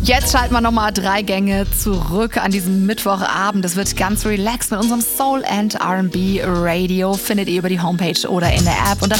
Jetzt schalten wir nochmal 3 Gänge zurück an diesem Mittwochabend. Es wird ganz relaxed mit unserem Soul and R&B Radio. Findet ihr über die Homepage oder in der App. Und da